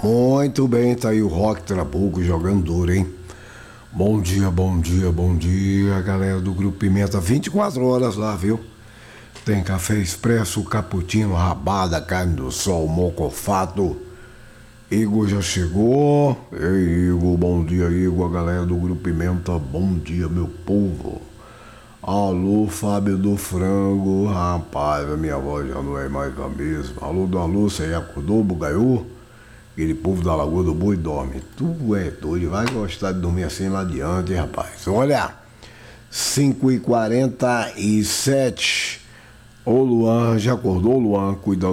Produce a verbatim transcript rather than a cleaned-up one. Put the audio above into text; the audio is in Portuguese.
Muito bem, tá aí o Rock Trabuco jogando duro, hein? Bom dia, bom dia, bom dia, galera do Grupo Pimenta, vinte e quatro horas lá, viu? Tem café expresso, cappuccino, rabada, carne do sol, mocofato. Igor já chegou. Ei, Igor, bom dia, Igor, a galera do Grupo Pimenta, bom dia, meu povo. Alô, Fábio do Frango, rapaz, a minha voz já não é mais a mesma. Alô, da Lúcia, aí acordou, bugaiú? Aquele povo da Lagoa do Boi dorme. Tu é doido, vai gostar de dormir assim lá adiante, hein, rapaz. Olha, cinco e quarenta e sete. Ô, Luan, já acordou, Luan? Cuidado.